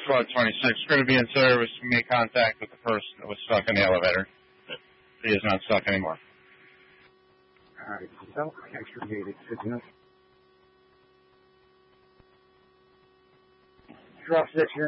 Squad 26. We're going to be in service. We made contact with the person that was stuck in the elevator. He is not stuck anymore. Alright, self-extricated, signal. Drop 6, you're